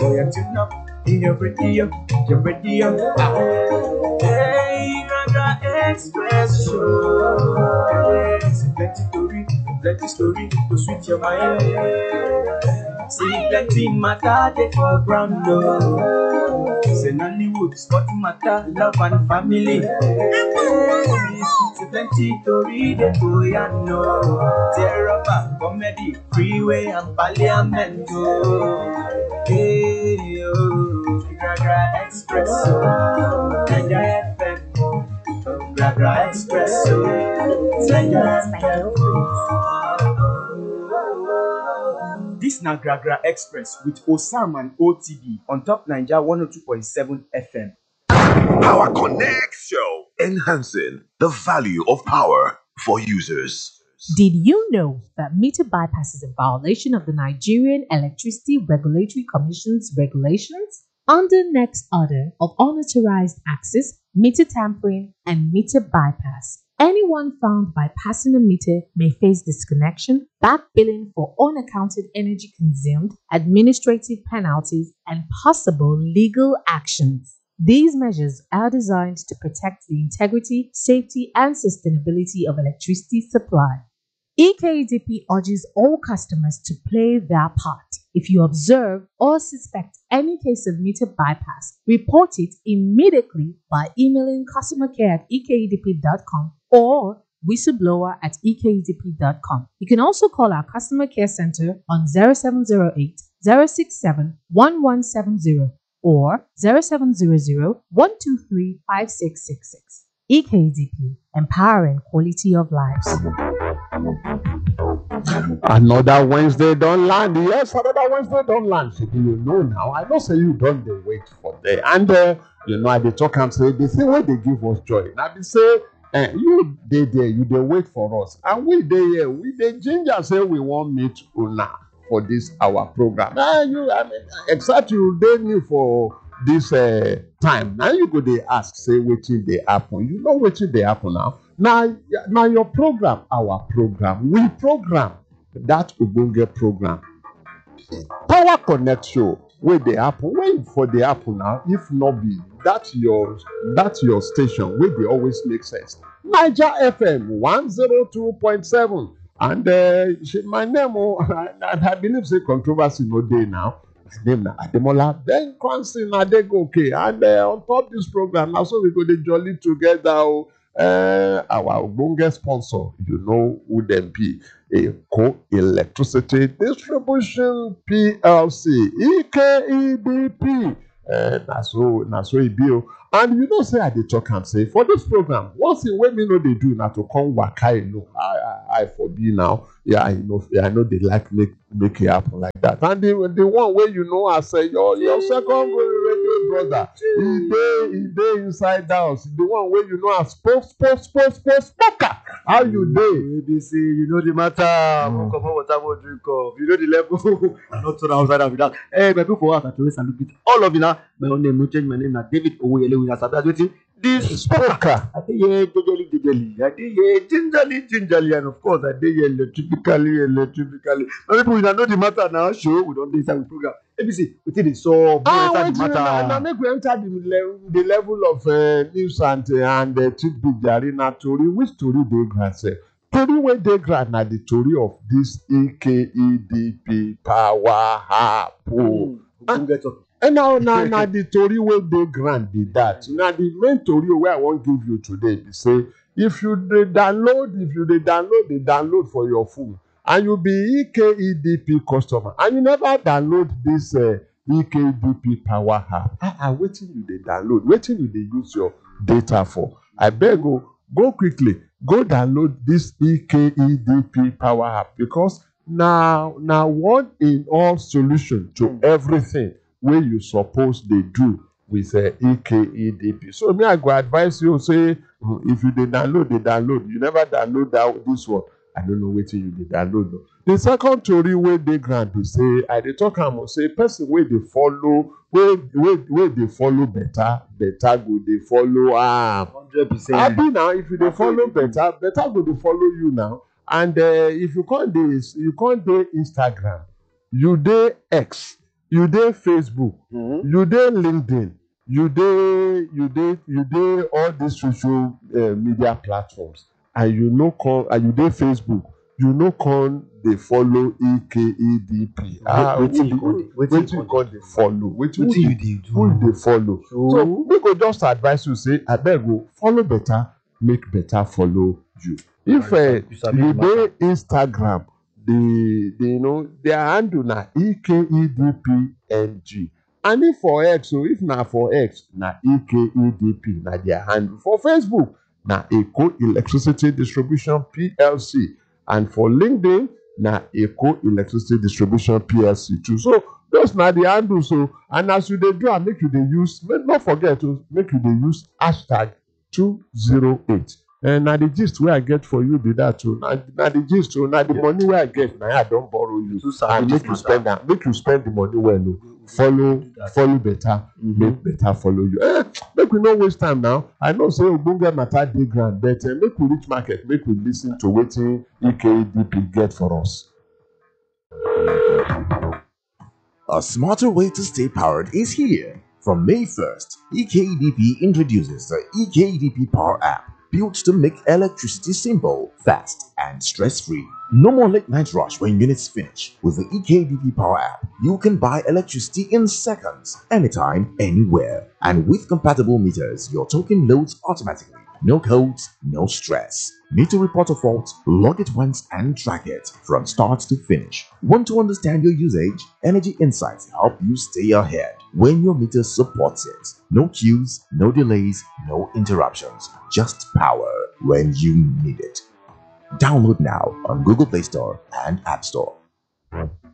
Yeah, tune up in your radio, your radio. Hey, Gaga Express Show. Yes, plenty story to sweet your mind. See plenty matter dey for ground, no. Say Nollywood, sport matter, love and family. See plenty story dey go ya no. Tear up a comedy, freeway and parliament, oh. Hey, oh, Gaga Express, oh. Nigeria FM, oh. Gaga Express, oh. Nigeria FM, This na Gragra Express with Osam and OTB on top Ninja 102.7 FM. Power Connect Show, enhancing the value of power for users. Did you know that meter bypass is a violation of the Nigerian Electricity Regulatory Commission's regulations? Under next order of unauthorized access, meter tampering, and meter bypass, anyone found bypassing a meter may face disconnection, back billing for unaccounted energy consumed, administrative penalties, and possible legal actions. These measures are designed to protect the integrity, safety, and sustainability of electricity supply. EKDP urges all customers to play their part. If you observe or suspect any case of meter bypass, report it immediately by emailing customercare@ekedp.com or whistleblower@ekedp.com. You can also call our customer care center on 0708 067 1170 or 0700 123 5666. EKDP, empowering quality of lives. Another Wednesday don't land. Yes, another Wednesday don't land. So you know now. I know say you don't dey wait for there. And I dey talk and say the thing where they give us joy. Now they say you dey there, you dey wait for us. And we dey here, we dey ginger say we want meet una for this our program. Except you dey new for this time. Now you go dey ask, say wetin dey happen. You know wetin dey happen now. Now your program, our program, we program that ogbonge program. Power Connect Show wey dey happen, wey for dey happen now, if not be that's your station wey dey always make sense. Niger FM 102.7 and my name I believe say controversy no dey now. My name na Ademola Ben Kwansin Adegoke, and on top this program now, so we go dey jolly together. Our ogbonge sponsor, you know who them be, Eko Electricity Distribution PLC, EKEDP. Na so e be. And you know say I dey talk and say for this program, one thing wey me know they do na to come waka alone. I for be now. Yeah, I know they like make it happen like that. And the one where you know as your second radio brother, he dey inside the house. The one where you know as spoker. How you dey? ABC, you know the matter. Come on, whatever drink of. You know the level. I'm not so outside of that. Hey, my people for us at always salute it. All of you now. My own name no change. My name na David Oweyele. We are waiting. This spoker. I think yeah, gingerly. I think yeah, gingerly, and of course I think yeah, electrically. My people, we know the matter now. Show we don't decide with program. ABC, we think it's so. Wait, now make we enter the level of news and tidbit jare na tori. Which story dey grand say? Tori wey dey grand na the story of this EKEDP power hapo. And now the story wey dey grand be that. Now the main story wey I wan give you today be say if you dey download for your phone and you be EKEDP customer and you never download this EKEDP power app, wetin you dey download? Wetin you dey use your data for? Abeg go quickly go download this EKEDP power app, because now one in all solution to everything wey you suppose dey do with EKEDP. So me I go advise you say if you dey download, you never download this one, I don't know wetin you dey download. The second story wey dey grand be say I dey talk am say person wey dey follow better go dey follow am 100%. Abi now if you dey follow better go dey follow you now. And if you can't dey Instagram, you dey X, you dey Facebook, you dey LinkedIn, you dey all these social media platforms, and you no come, and you dey Facebook, you no come dey follow EKEDP. Wetin you come dey- Wetin you come dey follow? Wetin you dey do? Who you dey follow? So we go just advise you say abeg o, follow better, make better follow you. If You sabi you the matter. dey Instagram, their handle na EKEDPNG, and if for X, so if na for X na EKEDP na their handle. For Facebook na Eko Electricity Distribution PLC, and for LinkedIn na Eko Electricity Distribution PLC too. So those na the handles. So, and as you dey do am, make you dey use, no forget to make you dey use hashtag 208. And na the gist wey I get for you be that o. Na the gist o. Na the money wey I get na I don borrow you. too sabi And this make you spend am. Make you spend the money well o. Follow better, make better follow you. Make we no waste time now. I know say ogbonge matter dey ground, but make we reach market, make we lis ten to wetin EKEDP get for us. A smarter way to stay powered is here. From May 1st, EKEDP introduces the EKEDP Power app, built to make electricity simple, fast, and stress-free. No more late night rush when units finish. With the EKEDP Power app, you can buy electricity in seconds, anytime, anywhere. And with compatible meters, your token loads automatically. No codes, no stress. Need to report a fault? Log it once and track it from start to finish. Want to understand your usage? Energy Insights help you stay ahead when your meter supports it. No queues, no delays, no interruptions. Just power when you need it. Download now on Google Play Store and App Store.